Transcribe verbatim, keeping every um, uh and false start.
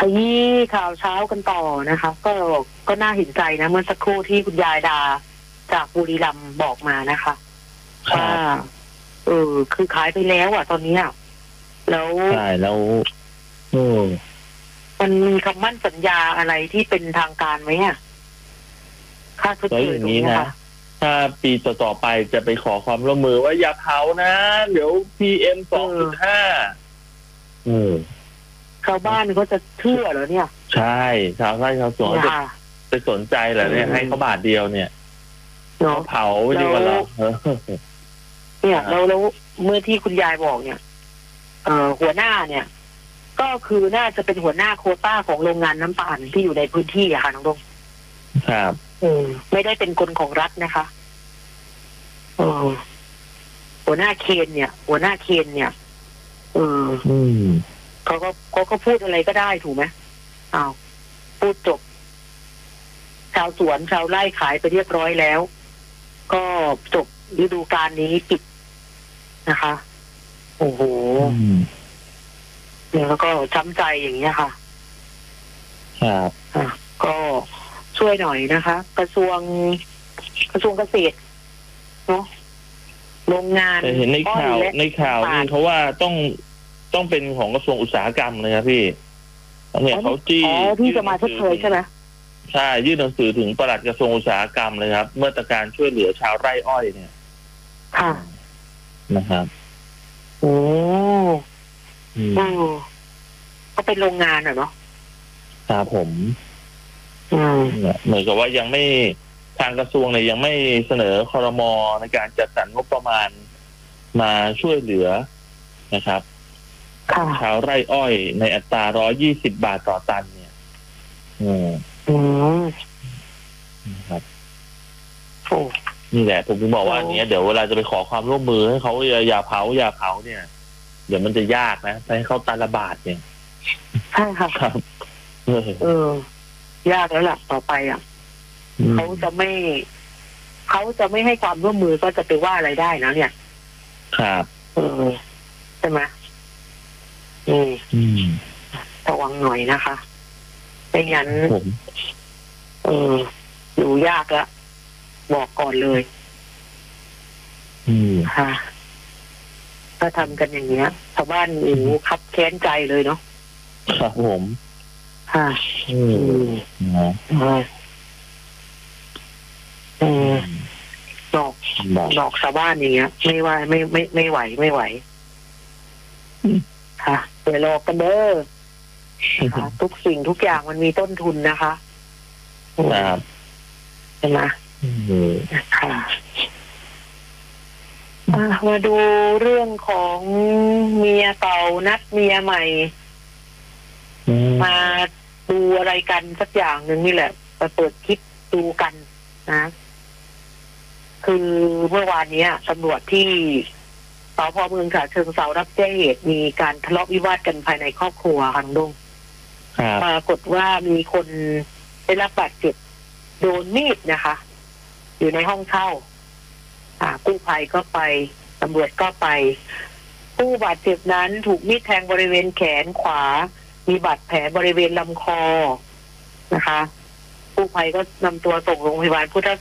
ยี้ข่าวเช้ากันต่อนะคะก็ก็น่าเห็นใจนะเมื่อสักครู่ที่คุณยายดาจากบุรีรัมย์บอกมานะคะว่าเออคือขายไปแล้วอ่ะตอนนี้แล้วใช่แล้วโอ้มันมีคำมั่นสัญญาอะไรที่เป็นทางการไหมอ่ะค่าชดเชยตรงนี้นะถ้าปีต่อๆไปจะไปขอความร่วมมือว่าอย่าเผานะเดี๋ยว พี เอ็ม สองจุดห้า เออชาวบ้านก็จะเชื่อเหรอเนี่ยใช่ชาวไร่ชาวสวนจะไปสนใจเหรอเนี่ยให้เขาบาทเดียวเนี่ยเผาดีกว่าเราเนี่ยแล้วแล้วเมื่อที่คุณยายบอกเนี่ยเอ่อหัวหน้าเนี่ย ก็คือน่าจะเป็นหัวหน้าโควต้าของโรงงานน้ำตาลที่อยู่ในพื้นที่อะค่ะน้องดงครับอืมไม่ได้เป็นคนของรัฐนะคะเออหัวหน้าเคนเนี่ย หัวหน้าเคนเนี่ยเออเขาก็เขาก็พูดอะไรก็ได้ถูกไหมอ้าวพูดจบชาวสวนชาวไร่ขายไปเรียบร้อยแล้วก็จบฤดูกาลนี้ปิดนะคะโอ้โหเนี่ยแล้วก็ช้ำใจอย่างเงี้ยค่ะครับอ่ะก็ช่วยหน่อยนะคะ กระทรวงกระทรวงเกษตรเนาะโรงงานแต่เห็นในข่าวในข่าวนี่เขาว่าต้องต้องเป็นของกระทรวงอุตสาหกรรมเลยครับพี่เนี่ยเขาจี้อ๋อที่จะมาชดเชยใช่ไหมใช่ยื่นหนังสือถึงปลัดกระทรวงอุตสาหกรรมเลยครับมาตรการช่วยเหลือชาวไร่อ้อยเนี่ยค่ะนะครับโอ้โอ้ก็เป็นโรงงานอ่ะเนาะครับผมเหมือนกับว่ายังไม่ทางกระทรวงเนี่ยยังไม่เสนอครม.ในการจัดสรรงบประมาณมาช่วยเหลือนะครับชาวไร่อ้อยในอัตราร้อยยี่สิบบาทต่อตันเนี่ยอืมอืมครับโอ้นี่แหละผมถึงบอกว่าอย่างเงี้ยเดี๋ยวเวลาจะไปขอความร่วมมือให้เขาอย่าอย่าเผาอย่าเผาเนี่ยเดี๋ยวมันจะยากนะไปให้เขาตาละบาทเนี่ยใช่ค่ะครับเออยากแล้วล่ะต่อไปอ่ะเขาจะไม่เขาจะไม่ให้ความร่วมมือก็จะไปว่าอะไรได้นะเนี่ยครับเออใช่ไหมอืมระวังหน่อยนะคะไม่งั้นเอออยู่ยากละบอกก่อนเลยค่ะถ้าทำกันอย่างเงี้ยชาวบ้านโอ้คับแค้นใจเลยเนาะครับผมค่ะอืมอืมดอกดอกชาวบ้านอย่างเงี้ยไม่ว่าไม่ไม่ไม่ไหวไม่ไหวค่ะเดี๋ยวรอกันเด้อทุกสิ่งทุกอย่างมันมีต้นทุนนะคะครับใช่ไหมค่ะมาดูเรื่องของเมียเก่านัดเมียใหม่มาดูอะไรกันสักอย่างหนึ่งนี่แหละมาเปิดคลิปดูกันนะคือเมื่อวานนี้ตำรวจที่สพ.เมืองฉะเชิงเทรารับแจ้งเหตุมีการทะเลาะวิวาทกันภายในครอบครัวคังดงปรากฏว่ามีคนได้รับบาดเจ็บโดนมีดนะคะ อยู่ในห้องเช่ากู้ภัยก็ไปตำรวจก็ไปผู้บาดเจ็บนั้นถูกมีดแทงบริเวณแขนขวามีบาดแผลบริเวณลำคอนะคะกู้ภัยก็นำตัวส่งโรงพยาบาลพุทธ